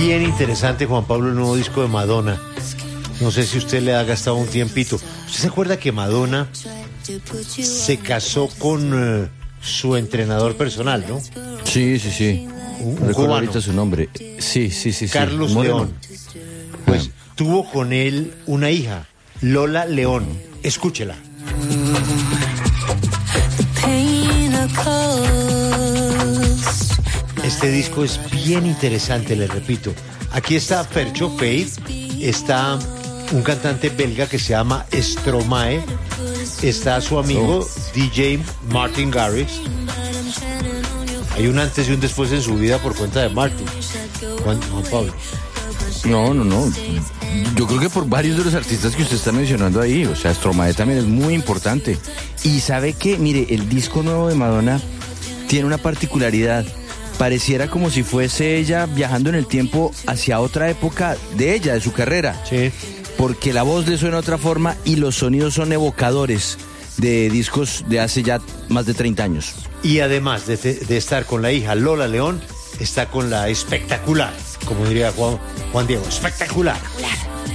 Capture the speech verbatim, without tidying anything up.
bien interesante, Juan Pablo, el nuevo disco de Madonna. No sé si usted le ha gastado un tiempito. ¿Usted se acuerda que Madonna se casó con uh, su entrenador personal, no? Sí, sí, sí. Un, un Recuerdo cubano. ahorita su nombre. Sí, sí, sí. Carlos sí. León. Pues Ah. tuvo con él una hija, Lola León. Escúchela. Este disco es bien interesante, le repito. Aquí está Fercho Faith, está un cantante belga que se llama Stromae, está su amigo Oh. D J Martin Garrix. Hay un antes y un después en su vida por cuenta de Martin. Juan, Juan Pablo. No, no, no. Yo creo que por varios de los artistas que usted está mencionando ahí, o sea, Stromae también es muy importante. Y sabe que, mire, el disco nuevo de Madonna tiene una particularidad. Pareciera como si fuese ella viajando en el tiempo hacia otra época de ella, de su carrera. Sí. Porque la voz le suena de otra forma y los sonidos son evocadores de discos de hace ya más de treinta años. Y además de, de estar con la hija Lola León, está con la espectacular, como diría Juan, Juan Diego, espectacular.